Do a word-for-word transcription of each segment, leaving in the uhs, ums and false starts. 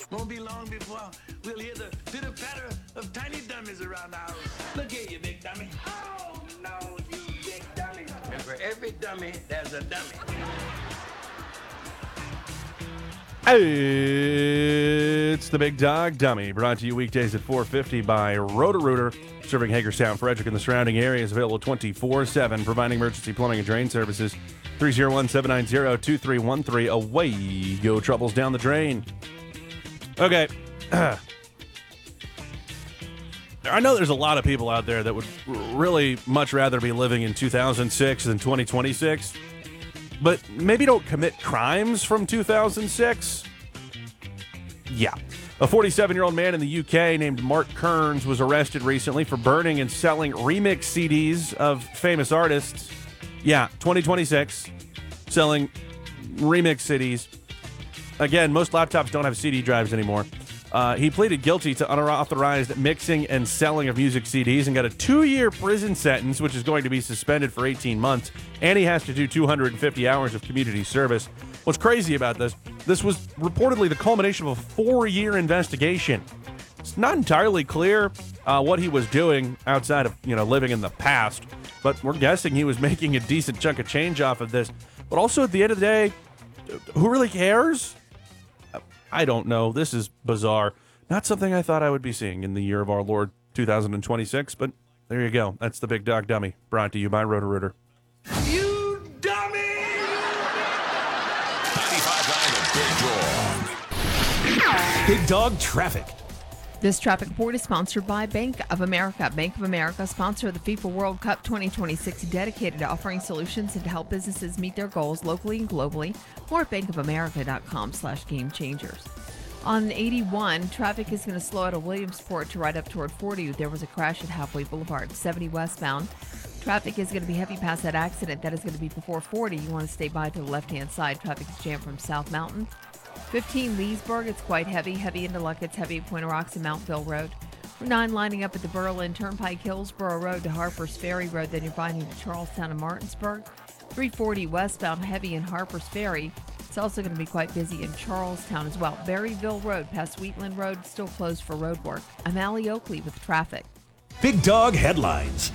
Won't be long before we'll hear the pitter-patter of tiny dummies around the house. Look here, you big dummy. Oh, no, you big dummy. And for every dummy, there's a dummy. It's the Big Dog Dummy, brought to you weekdays at four fifty by Roto-Rooter, serving Hagerstown, Frederick, and the surrounding areas, available twenty-four seven, providing emergency plumbing and drain services. three oh one, seven nine zero, two three one three. Away you go, troubles down the drain. Okay. I know there's a lot of people out there that would really much rather be living in two thousand six than twenty twenty-six. But maybe don't commit crimes from two thousand six. Yeah. A forty-seven-year-old man in the U K named Mark Kearns was arrested recently for burning and selling remix C Ds of famous artists. Yeah, twenty twenty-six. Selling remix C Ds. Again, most laptops don't have C D drives anymore. Uh, he pleaded guilty to unauthorized mixing and selling of music C Ds and got a two-year prison sentence, which is going to be suspended for eighteen months, and he has to do two hundred fifty hours of community service. What's crazy about this, this was reportedly the culmination of a four-year investigation. It's not entirely clear uh, what he was doing outside of, you know, living in the past, but we're guessing he was making a decent chunk of change off of this. But also, at the end of the day, who really cares? I don't know. This is bizarre. Not something I thought I would be seeing in the year of our Lord two thousand twenty-six, but there you go. That's the Big Dog Dummy, brought to you by Roto-Rooter. You dummy! ninety-five point nine The Big Dog. Big Dog Traffic. This traffic report is sponsored by Bank of America. Bank of America, sponsor of the FIFA World Cup twenty twenty-six, dedicated to offering solutions and to help businesses meet their goals locally and globally. More at bankofamerica.com slash game changers. On eighty-one, traffic is going to slow out of Williamsport to right up toward forty. There was a crash at Halfway Boulevard, seventy westbound. Traffic is going to be heavy past that accident. That is going to be before forty. You want to stay by to the left-hand side. Traffic is jammed from South Mountain. fifteen Leesburg, it's quite heavy. Heavy into Luckett's, heavy at Point of Rocks and Mountville Road. nine lining up at the Berlin Turnpike, Hillsborough Road to Harper's Ferry Road. Then you're finding to Charlestown and Martinsburg. three forty westbound, heavy in Harper's Ferry. It's also going to be quite busy in Charlestown as well. Berryville Road past Wheatland Road, still closed for road work. I'm Allie Oakley with traffic. Big Dog Headlines.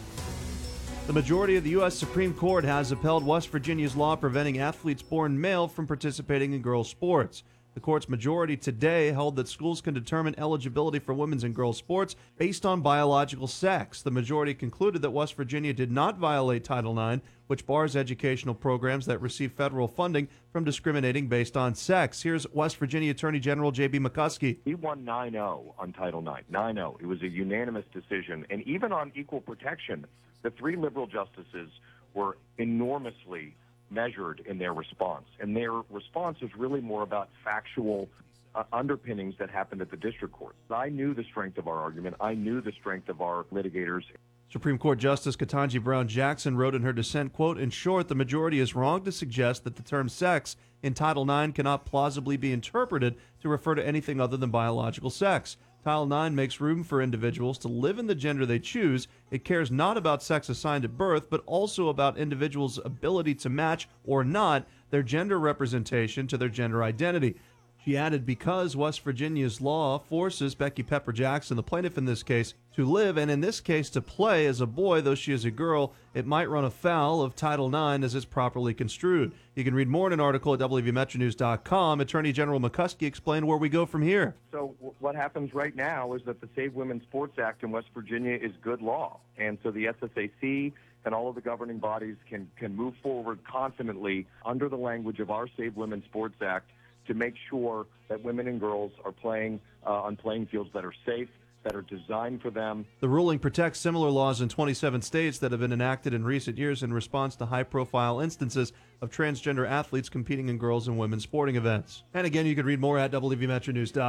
The majority of the U S Supreme Court has upheld West Virginia's law preventing athletes born male from participating in girls' sports. The court's majority today held that schools can determine eligibility for women's and girls' sports based on biological sex. The majority concluded that West Virginia did not violate Title nine, which bars educational programs that receive federal funding from discriminating based on sex. Here's West Virginia Attorney General J B McCuskey. He won nine oh on Title nine, nine oh. It was a unanimous decision. And even on equal protection, the three liberal justices were enormously measured in their response. And their response is really more about factual uh, underpinnings that happened at the district court. I knew the strength of our argument. I knew the strength of our litigators. Supreme Court Justice Ketanji Brown Jackson wrote in her dissent, quote, "In short, the majority is wrong to suggest that the term sex in Title nine cannot plausibly be interpreted to refer to anything other than biological sex. Title nine makes room for individuals to live in the gender they choose. It cares not about sex assigned at birth, but also about individuals' ability to match or not their gender representation to their gender identity." She added, because West Virginia's law forces Becky Pepper Jackson, the plaintiff in this case, to live, and in this case to play as a boy, though she is a girl, it might run afoul of Title nine as it's properly construed. You can read more in an article at W V Metro News dot com. Attorney General McCuskey explained where we go from here. So w- what happens right now is that the Save Women's Sports Act in West Virginia is good law. And so the S S A C and all of the governing bodies can, can move forward confidently under the language of our Save Women's Sports Act to make sure that women and girls are playing uh, on playing fields that are safe, that are designed for them. The ruling protects similar laws in twenty-seven states that have been enacted in recent years in response to high-profile instances of transgender athletes competing in girls' and women's sporting events. And again, you can read more at W V Metro News dot com.